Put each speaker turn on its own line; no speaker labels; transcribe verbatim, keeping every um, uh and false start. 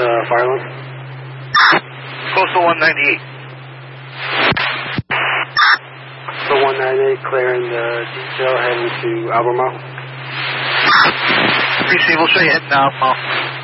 to Fireland?
Coastal one ninety-eight.
So one ninety-eight, clearing the detail, heading to Albemarle.
Receive, we'll show you heading to Albemarle.